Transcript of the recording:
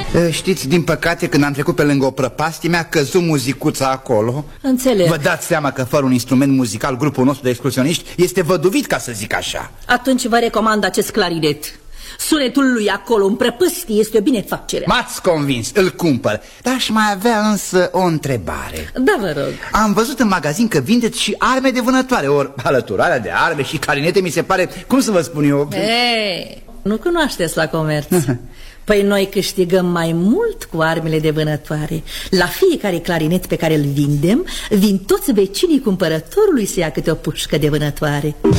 Știți, din păcate, când am trecut pe lângă o prăpastie, mi-a căzut muzicuța acolo. Înțeleg. Vă dați seama că fără un instrument muzical, grupul nostru de excursioniști este văduvit, ca să zic așa. Atunci vă recomand acest clarinet. Sunetul lui acolo în prăpăstie este o binefacere. M-ați convins, îl cumpăr. Dar aș mai avea însă o întrebare. Da, vă rog. Am văzut în magazin că vindeți și arme de vânătoare. Ori alăturarea de arme și clarinete mi se pare, cum să vă spun eu... Nu cunoașteți la comerț. Păi noi câștigăm mai mult cu armele de vânătoare. La fiecare clarinet pe care îl vindem, vin toți vecinii cumpărătorului să ia câte o pușcă de vânătoare.